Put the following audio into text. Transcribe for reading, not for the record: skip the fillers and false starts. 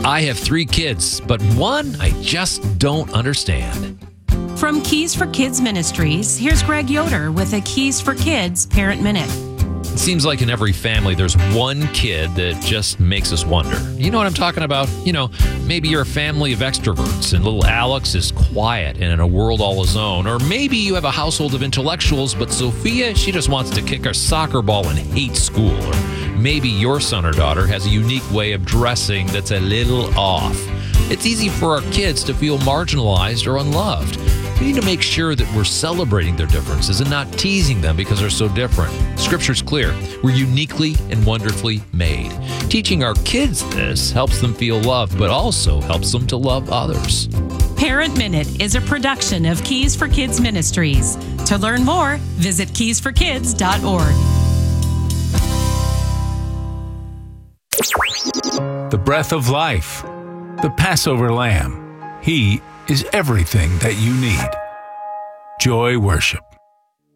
I have 3 kids, but one I just don't understand. From Keys for Kids Ministries, here's Greg Yoder with a Keys for Kids Parent Minute. It seems like in every family, there's one kid that just makes us wonder. You know what I'm talking about? Maybe you're a family of extroverts and little Alex is quiet and in a world all his own. Or maybe you have a household of intellectuals, but Sophia, she just wants to kick a soccer ball and hate school. Or maybe your son or daughter has a unique way of dressing that's a little off. It's easy for our kids to feel marginalized or unloved. We need to make sure that we're celebrating their differences and not teasing them because they're so different. Scripture's clear. We're uniquely and wonderfully made. Teaching our kids this helps them feel loved, but also helps them to love others. Parent Minute is a production of Keys for Kids Ministries. To learn more, visit keysforkids.org. The breath of life, the Passover Lamb. He is everything that you need. Joy Worship.